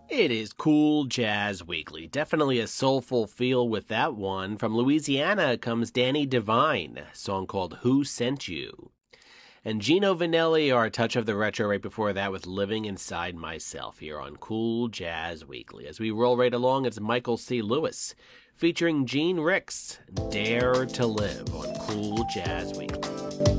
It is Cool Jazz Weekly. Definitely a soulful feel with that one. From Louisiana comes Danny Devine, a song called Who Sent You? And Gino Vanelli, or a touch of the retro right before that with Living Inside Myself here on Cool Jazz Weekly. As we roll right along, it's Michael C. Lewis featuring Gene Ricks, Dare to Live on Cool Jazz Weekly.